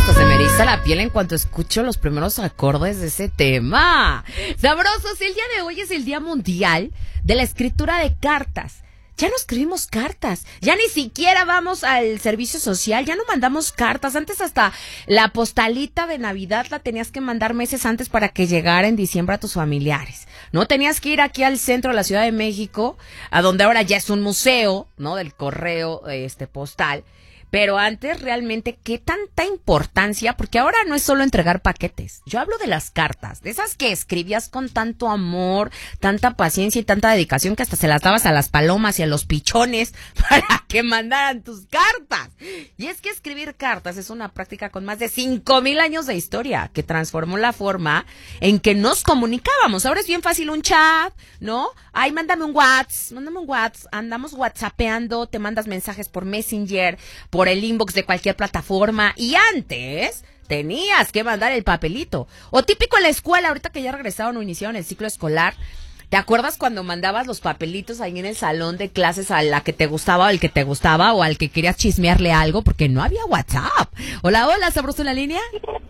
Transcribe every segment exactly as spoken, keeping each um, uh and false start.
hasta se me eriza la piel en cuanto escucho los primeros acordes de ese tema. Sabrosos, el día de hoy es el Día Mundial de la Escritura de Cartas. Ya no escribimos cartas, ya ni siquiera vamos al servicio social, ya no mandamos cartas. Antes hasta la postalita de Navidad la tenías que mandar meses antes para que llegara en diciembre a tus familiares. No tenías que ir aquí al centro de la Ciudad de México, a donde ahora ya es un museo, ¿no? Del correo este postal. Pero antes realmente, ¿qué tanta importancia? Porque ahora no es solo entregar paquetes. Yo hablo de las cartas, de esas que escribías con tanto amor, tanta paciencia y tanta dedicación que hasta se las dabas a las palomas y a los pichones para que mandaran tus cartas. Y es que escribir cartas es una práctica con más de cinco mil años de historia que transformó la forma en que nos comunicábamos. Ahora es bien fácil un chat, ¿no? Ay, mándame un WhatsApp, mándame un WhatsApp. Andamos whatsappeando, te mandas mensajes por Messenger, por el inbox de cualquier plataforma, y antes tenías que mandar el papelito. O típico en la escuela, ahorita que ya regresaron o iniciaron el ciclo escolar, ¿te acuerdas cuando mandabas los papelitos ahí en el salón de clases a la que te gustaba o al que te gustaba o al que querías chismearle algo? Porque no había WhatsApp. Hola, hola, sabroso en la línea.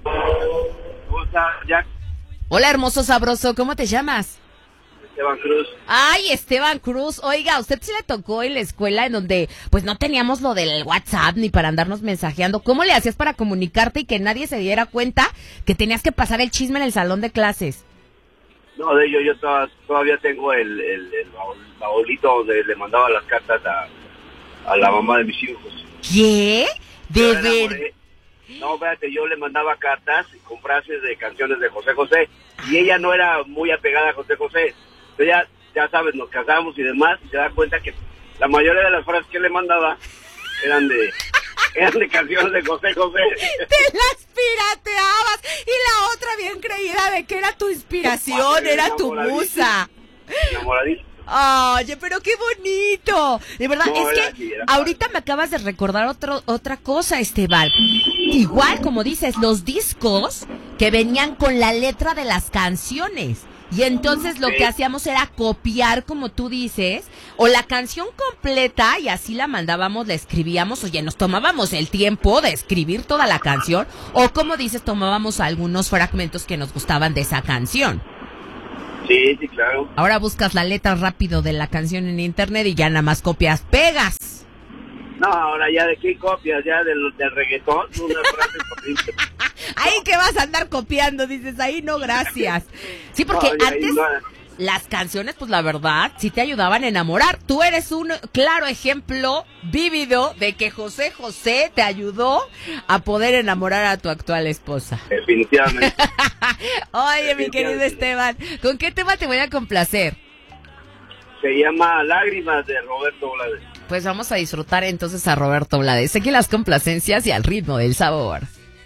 Hola, hermoso sabroso, ¿cómo te llamas? Esteban Cruz. Ay, Esteban Cruz. Oiga, ¿a usted sí le tocó en la escuela en donde pues no teníamos lo del WhatsApp ni para andarnos mensajeando? ¿Cómo le hacías para comunicarte y que nadie se diera cuenta que tenías que pasar el chisme en el salón de clases? No, de ello yo todas, todavía tengo el, el, el baulito donde le mandaba las cartas a, a la mamá de mis hijos. ¿Qué? ¿De ver? No, espérate, yo le mandaba cartas con frases de canciones de José José y ella no era muy apegada a José José. Entonces ya, ya sabes, nos casamos y demás, y se da cuenta que la mayoría de las frases que le mandaba eran de eran de canciones de José José. Te las pirateabas y la otra bien creída de que era tu inspiración, era tu musa. Enamoradísimo. Oye, pero qué bonito. De verdad, No, es era que así, era ahorita padre. me acabas de recordar otro, otra cosa, Esteban. Igual, como dices, los discos que venían con la letra de las canciones. Y entonces lo Sí. que hacíamos era copiar, como tú dices, o la canción completa y así la mandábamos, la escribíamos. Oye, nos tomábamos el tiempo de escribir toda la canción, o como dices, tomábamos algunos fragmentos que nos gustaban de esa canción. Sí, sí, claro. Ahora buscas la letra rápido de la canción en internet y ya nada más copias, pegas. No, ahora ya de qué copias, ya del, del reggaetón, una frase horrible. Ahí que vas a andar copiando, dices, ahí no, gracias. Sí, porque No, ya, antes no. las canciones, pues la verdad, sí te ayudaban a enamorar. Tú eres un claro ejemplo vívido de que José José te ayudó a poder enamorar a tu actual esposa. Definitivamente. Oye, mi querido Esteban, ¿con qué tema te voy a complacer? Se llama Lágrimas de Roberto Blades. Pues vamos a disfrutar entonces a Roberto Blades. Seguí las complacencias y al ritmo del sabor.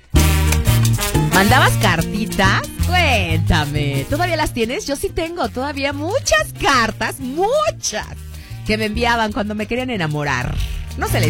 ¿Mandabas cartitas? Cuéntame. ¿Todavía las tienes? Yo sí tengo todavía muchas cartas, muchas, que me enviaban cuando me querían enamorar. No se les